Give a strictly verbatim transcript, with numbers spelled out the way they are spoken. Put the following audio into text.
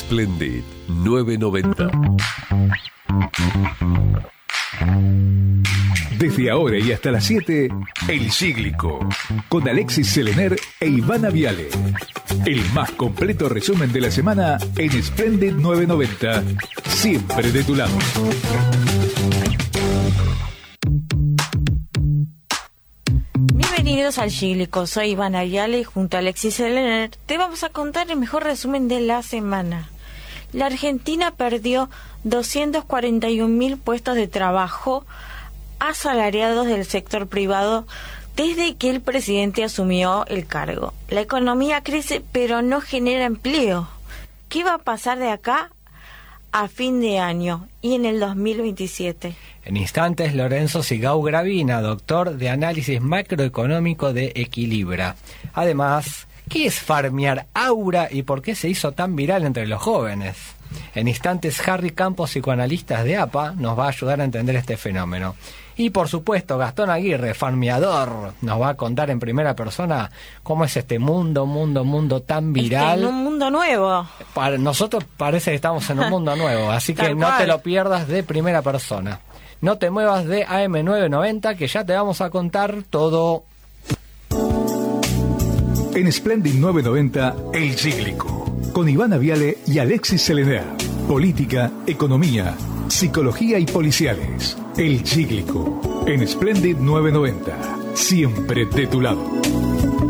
Splendid novecientos noventa. Desde ahora y hasta las siete, El Cíclico, con Alexis Selener e Ivana Viale. El más completo resumen de la semana en Splendid novecientos noventa, siempre de tu lado. Bienvenidos al Cíclico, soy Ivana Viale y junto a Alexis Selener te vamos a contar el mejor resumen de la semana. La Argentina perdió doscientos cuarenta y un mil puestos de trabajo asalariados del sector privado desde que el presidente asumió el cargo. La economía crece pero no genera empleo. ¿Qué va a pasar de acá a fin de año y en el dos mil veintisiete? En instantes, Lorenzo Sigau Gravina, doctor de análisis macroeconómico de Equilibra. Además, ¿qué es farmear aura y por qué se hizo tan viral entre los jóvenes? En instantes, Harry Campos, psicoanalista de A P A, nos va a ayudar a entender este fenómeno. Y por supuesto, Gastón Aguirre, farmeador, nos va a contar en primera persona cómo es este mundo, mundo, mundo tan viral. Este, en un mundo nuevo. Para nosotros parece que estamos en un mundo nuevo, así que Tal no cual. te lo pierdas de primera persona. No te muevas de A M novecientos noventa, que ya te vamos a contar todo. En Splendid novecientos noventa, El Cíclico, con Ivana Viale y Alexis Selener. Política, economía, psicología y policiales. El Cíclico, en Splendid novecientos noventa, siempre de tu lado.